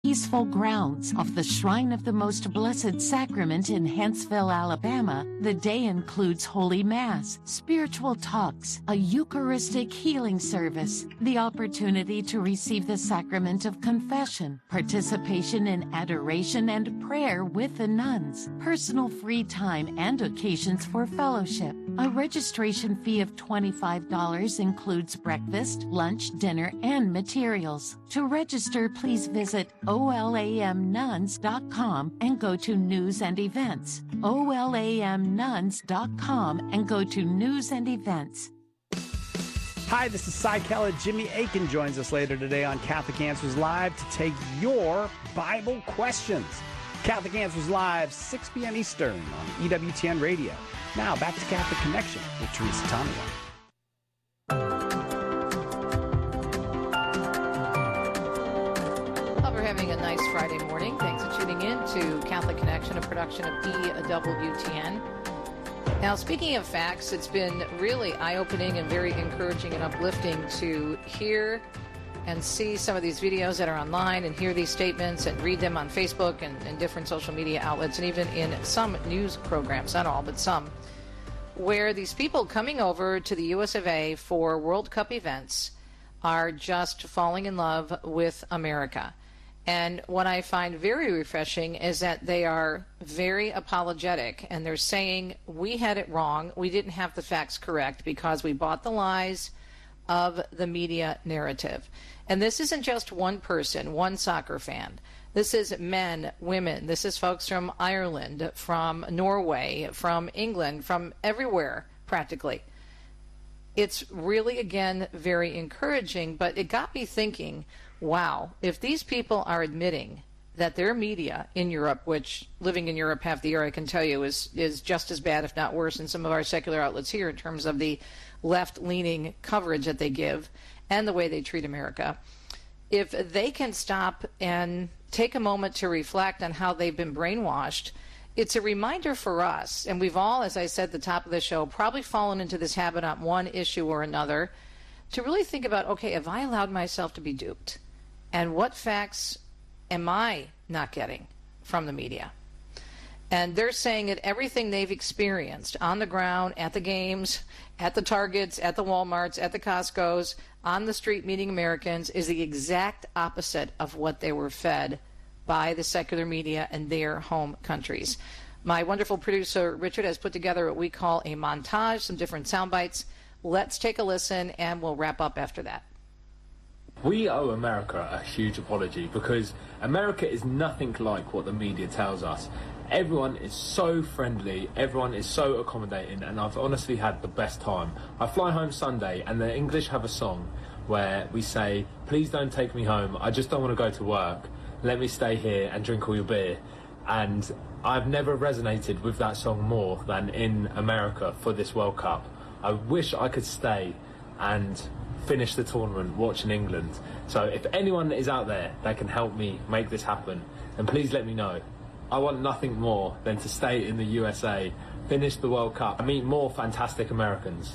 peaceful grounds of the Shrine of the Most Blessed Sacrament in Huntsville, Alabama. The day includes Holy Mass, spiritual talks, a Eucharistic healing service, the opportunity to receive the sacrament of confession, participation in adoration and prayer with the nuns, personal free time and occasions for fellowship. A registration fee of $25 includes breakfast, lunch, dinner, and materials. To register, please visit olamnuns.com and go to News and Events. olamnuns.com and go to News and Events. Hi, this is Cy Keller. Jimmy Aiken joins us later today on Catholic Answers Live to take your Bible questions. Catholic Answers Live, 6 p.m. Eastern on EWTN Radio. Now, back to Catholic Connection with Teresa Tomlin. Well, we're having a nice Friday morning. Thanks for tuning in to Catholic Connection, a production of EWTN. Now, speaking of facts, it's been really eye-opening and very encouraging and uplifting to hear and see some of these videos that are online and hear these statements and read them on Facebook and different social media outlets and even in some news programs, not all, but some, where these people coming over to the US of A for World Cup events are just falling in love with America. And what I find very refreshing is that they are very apologetic and they're saying, we had it wrong, we didn't have the facts correct because we bought the lies of the media narrative. And this isn't just one person, one soccer fan. This is men, women. This is folks from Ireland, from Norway, from England, from everywhere, practically. It's really, again, very encouraging, but it got me thinking, wow, if these people are admitting that their media in Europe, which living in Europe half the year, I can tell you, is just as bad, if not worse, than some of our secular outlets here in terms of the left-leaning coverage that they give and the way they treat America. If they can stop and take a moment to reflect on how they've been brainwashed, it's a reminder for us, and we've all, as I said at the top of the show, probably fallen into this habit on one issue or another, to really think about, okay, have I allowed myself to be duped? And what facts am I not getting from the media? And they're saying that everything they've experienced on the ground, at the games, at the Targets, at the Walmarts, at the Costcos, on the street meeting Americans is the exact opposite of what they were fed by the secular media in their home countries. My wonderful producer, Richard, has put together what we call a montage, some different sound bites. Let's take a listen, and we'll wrap up after that. We owe America a huge apology because America is nothing like what the media tells us. Everyone is so friendly, everyone is so accommodating, and I've honestly had the best time. I fly home Sunday, and the English have a song where we say, please don't take me home, I just don't want to go to work. Let me stay here and drink all your beer. And I've never resonated with that song more than in America for this World Cup. I wish I could stay and finish the tournament watching England. So if anyone is out there that can help me make this happen, then please let me know. I want nothing more than to stay in the USA, finish the World Cup, and meet more fantastic Americans.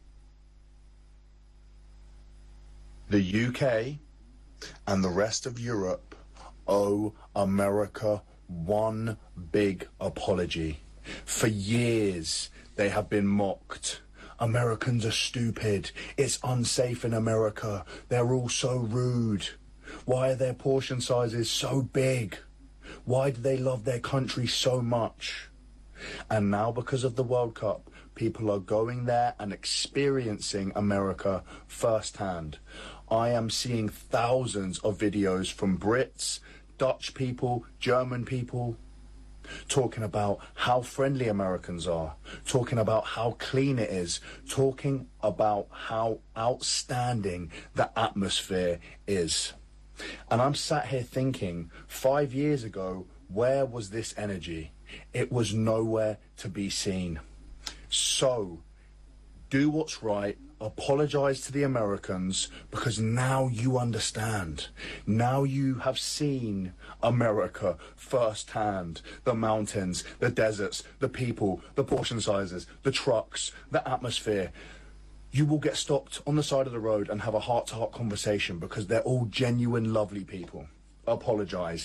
The UK and the rest of Europe owe America one big apology. For years, they have been mocked. Americans are stupid. It's unsafe in America. They're all so rude. Why are their portion sizes so big? Why do they love their country so much? And now, because of the World Cup, people are going there and experiencing America firsthand. I am seeing thousands of videos from Brits, Dutch people, German people, talking about how friendly Americans are, talking about how clean it is, talking about how outstanding the atmosphere is. And I'm sat here thinking, 5 years ago, where was this energy? It was nowhere to be seen. So, do what's right, apologize to the Americans, because now you understand. Now you have seen America firsthand. The mountains, the deserts, the people, the portion sizes, the trucks, the atmosphere. You will get stopped on the side of the road and have a heart-to-heart conversation because they're all genuine, lovely people. apologise.